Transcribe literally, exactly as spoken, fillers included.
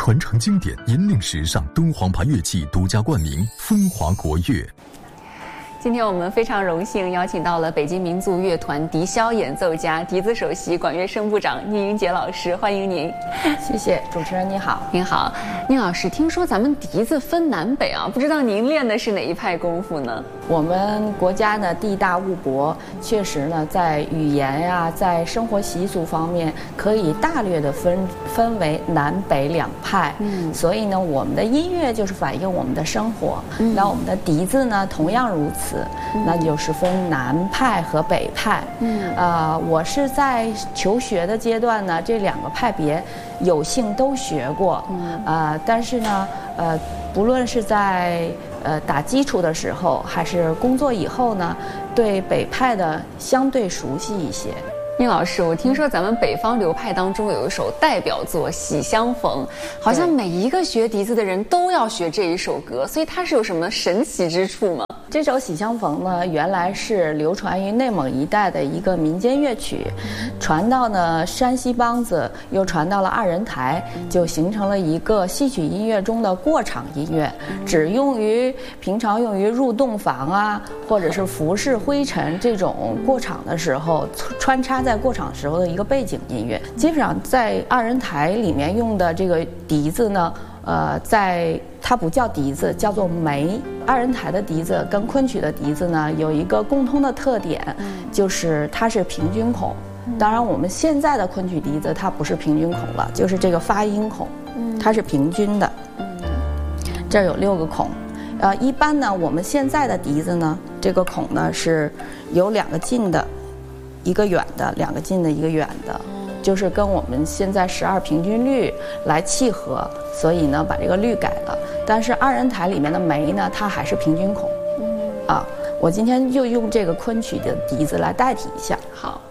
传承经典，引领时尚，敦煌牌乐器独家冠名风华国乐。 今天我们非常荣幸邀请到了北京民族乐团笛箫演奏家、笛子首席管乐声部长聂英杰老师，欢迎您。 谢谢主持人，你好。 您好，聂老师，听说咱们笛子分南北啊，不知道您练的是哪一派功夫呢？ 我们国家呢地大物博，确实呢在语言呀、啊，在生活习俗方面，可以大略的分分为南北两派。嗯，所以呢，我们的音乐就是反映我们的生活。嗯，那我们的笛子呢，同样如此。那就是分南派和北派。嗯，啊、呃，我是在求学的阶段呢，这两个派别有幸都学过。嗯，啊、呃，但是呢，呃，不论是在呃打基础的时候，还是工作以后呢，对北派的相对熟悉一些。 聂老师，我听说咱们北方流派当中有一首代表作《喜相逢》，好像每一个学笛子的人都要学这一首歌，所以它是有什么神奇之处吗？ 这首《喜相逢》呢，原来是流传于内蒙一带的一个民间乐曲，传到呢山西梆子，又传到了二人台，就形成了一个戏曲音乐中的过场音乐，只用于平常用于入洞房啊，或者是服饰灰尘这种过场的时候，穿插在过场时候的一个背景音乐。基本上在二人台里面用的这个笛子呢，呃，在它不叫笛子，叫做梅。二人台的笛子跟昆曲的笛子呢，有一个共通的特点，就是它是平均孔。当然，我们现在的昆曲笛子它不是平均孔了，就是这个发音孔，它是平均的。这儿有六个孔。呃，一般呢，我们现在的笛子呢，这个孔呢是有两个近的，一个远的，两个近的，一个远的。就是跟我们现在十二平均律来契合，所以呢把这个律改了。但是二人台里面的梅呢，它还是平均孔。嗯，啊，我今天就用这个昆曲的笛子来代替一下。 好。